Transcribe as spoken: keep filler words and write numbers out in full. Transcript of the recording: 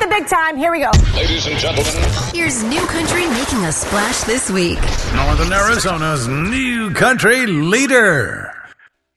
the big time. Here we go. Ladies and gentlemen, here's New Country making a splash this week. Northern Arizona's new country leader.